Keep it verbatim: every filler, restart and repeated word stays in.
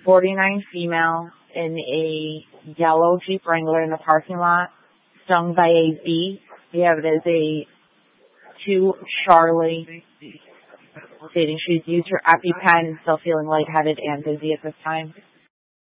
forty-nine female in a yellow Jeep Wrangler in the parking lot, stung by a bee. We have it as a two Charlie, stating she's used her EpiPen and still feeling lightheaded and dizzy at this time.